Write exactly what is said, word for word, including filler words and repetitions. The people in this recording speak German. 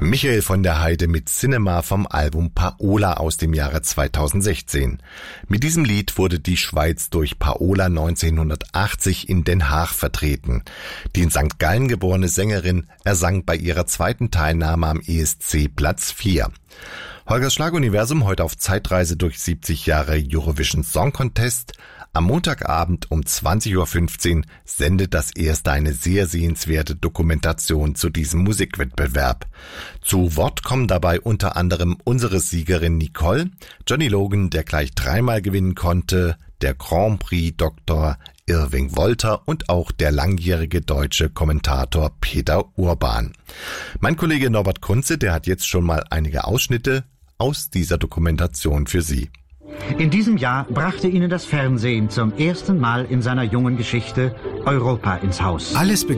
Michael von der Heide mit Cinema vom Album Paola aus dem Jahre zweitausendsechzehn. Mit diesem Lied wurde die Schweiz durch Paola neunzehnhundertachtzig in Den Haag vertreten. Die in Sankt Gallen geborene Sängerin ersang bei ihrer zweiten Teilnahme am E S C Platz vier. Holgers Schlaguniversum heute auf Zeitreise durch siebzig Jahre Eurovision Song Contest. Am Montagabend um zwanzig Uhr fünfzehn sendet das erste eine sehr sehenswerte Dokumentation zu diesem Musikwettbewerb. Zu Wort kommen dabei unter anderem unsere Siegerin Nicole, Johnny Logan, der gleich dreimal gewinnen konnte, der Grand Prix Doktor Irving Wolter und auch der langjährige deutsche Kommentator Peter Urban. Mein Kollege Norbert Kunze, der hat jetzt schon mal einige Ausschnitte aus dieser Dokumentation für Sie. In diesem Jahr brachte ihnen das Fernsehen zum ersten Mal in seiner jungen Geschichte Europa ins Haus. Alles